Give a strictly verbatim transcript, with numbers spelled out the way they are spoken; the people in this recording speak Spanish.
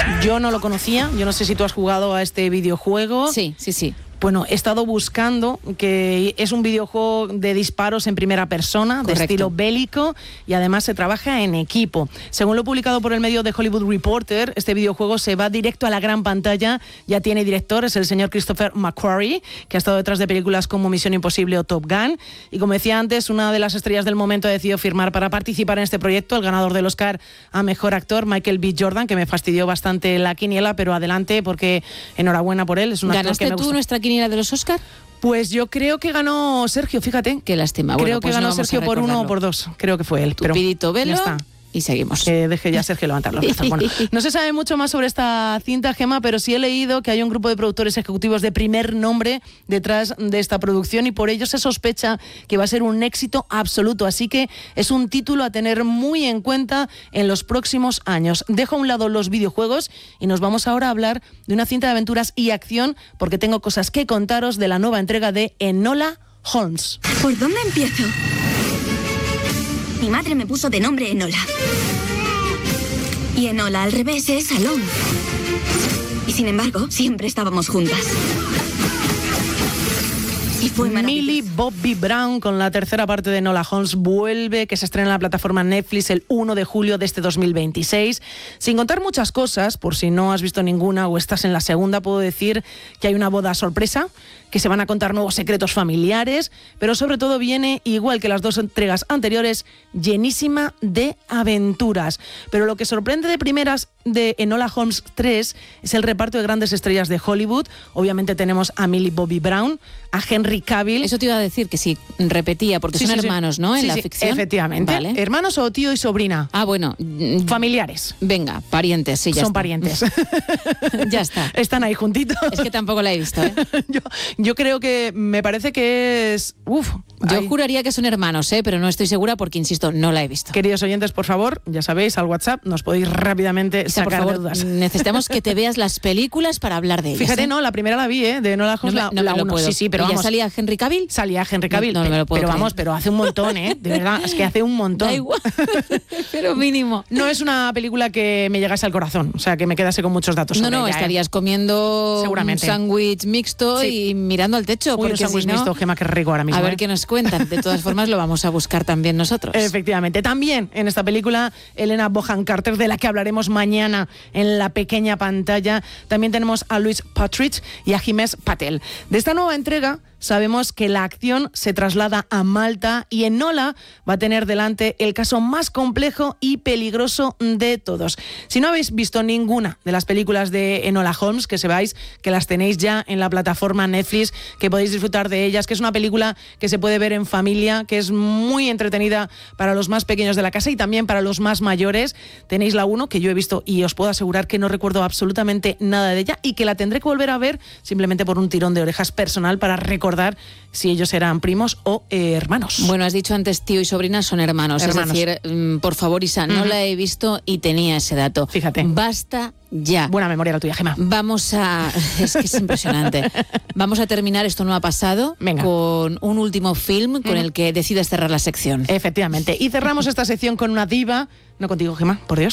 Yo no lo conocía, yo no sé si tú has jugado a este videojuego. Sí, sí, sí. Bueno, he estado buscando, que es un videojuego de disparos en primera persona, Correcto. de estilo bélico, y además se trabaja en equipo. Según lo publicado por el medio de Hollywood Reporter, este videojuego se va directo a la gran pantalla, ya tiene director, es el señor Christopher McQuarrie, que ha estado detrás de películas como Misión Imposible o Top Gun, y como decía antes, una de las estrellas del momento ha decidido firmar para participar en este proyecto, el ganador del Oscar a Mejor Actor, Michael B. Jordan, que me fastidió bastante la quiniela, pero adelante, porque enhorabuena por él, es un actor ¿Ganaste que me tú gusta. nuestra quiniela de los Oscar? Pues yo creo que ganó Sergio, fíjate. Qué lástima. Creo Bueno, que pues ganó no vamos Sergio a por uno o recordarlo. por dos. Creo que fue él. Pero Tupidito velo ya está. y seguimos. Que deje ya Sergio levantar los brazos. Bueno, no se sabe mucho más sobre esta cinta, Gemma, pero sí he leído que hay un grupo de productores ejecutivos de primer nombre detrás de esta producción y por ello se sospecha que va a ser un éxito absoluto. Así que es un título a tener muy en cuenta en los próximos años. Dejo a un lado los videojuegos y nos vamos ahora a hablar de una cinta de aventuras y acción porque tengo cosas que contaros de la nueva entrega de Enola Holmes. ¿Por dónde empiezo? Mi madre me puso de nombre Enola. Y Enola al revés es Alone. Y sin embargo, siempre estábamos juntas. Y fue maravilloso. Millie Bobby Brown con la tercera parte de Enola Holmes vuelve, que se estrena en la plataforma Netflix el uno de julio de este dos mil veintiséis. Sin contar muchas cosas, por si no has visto ninguna o estás en la segunda, puedo decir que hay una boda sorpresa, que se van a contar nuevos secretos familiares, pero sobre todo viene, igual que las dos entregas anteriores, llenísima de aventuras. Pero lo que sorprende de primeras de Enola Holmes tres es el reparto de grandes estrellas de Hollywood. Obviamente tenemos a Millie Bobby Brown, a Henry Cavill. Eso te iba a decir, que sí, repetía, porque Sí, son sí, hermanos, sí. ¿no? En Sí, la sí, ficción. efectivamente. Vale. Hermanos o tío y sobrina. Ah, bueno. mm, Familiares. Venga, parientes, sí, ya Son está. parientes. Ya está. Están ahí juntitos. Es que tampoco la he visto, ¿eh? yo, yo creo que me parece que es... Uf, Yo ay. juraría que son hermanos, ¿eh? Pero no estoy segura porque, insisto, no la he visto. Queridos oyentes, por favor, ya sabéis, al WhatsApp nos podéis rápidamente O sea, por sacar de favor, dudas. necesitamos que te veas las películas para hablar de ellas. Fíjate, ¿eh? no, la primera la vi, ¿eh? De Enola No Holmes, me, la, no la me lo uno. puedo. Sí, sí, pero ¿Y ya vamos. salía Henry Cavill? Salía Henry Cavill. No, no me lo puedo pero creer. vamos, pero hace un montón, ¿eh? De verdad, es que hace un montón. Da igual, pero mínimo. No es una película que me llegase al corazón, o sea, que me quedase con muchos datos No, sobre no, ella, ¿eh? estarías comiendo Seguramente. un sándwich mixto Sí. y mirando al techo. Uy, un porque sándwich si no, mixto, Gemma, qué rico ahora mismo. a ver ¿eh? qué nos cuentan. De todas formas, lo vamos a buscar también nosotros. Efectivamente. También en esta película, Helena Bonham Carter, de la que hablaremos mañana en la pequeña pantalla. También tenemos a Louis Partridge y a Himesh Patel. De esta nueva entrega sabemos que la acción se traslada a Malta y Enola va a tener delante el caso más complejo y peligroso de todos. Si no habéis visto ninguna de las películas de Enola Holmes, que sepáis que las tenéis ya en la plataforma Netflix, que podéis disfrutar de ellas, que es una película que se puede ver en familia, que es muy entretenida para los más pequeños de la casa y también para los más mayores. Tenéis la uno, que yo he visto y os puedo asegurar que no recuerdo absolutamente nada de ella y que la tendré que volver a ver simplemente por un tirón de orejas personal para recordar si ellos eran primos o eh, hermanos. Bueno, has dicho antes tío y sobrina son hermanos. Hermanos. Es decir, mm, por favor, Isa, no Ujú. la he visto y tenía ese dato. Fíjate. Basta ya. Buena memoria la tuya, Gemma. Vamos a... Es que es impresionante. Vamos a terminar, esto no ha pasado, Venga. con un último film con Ujú. el que decides cerrar la sección. Efectivamente. Y cerramos esta sección con una diva. No contigo, Gemma, por Dios.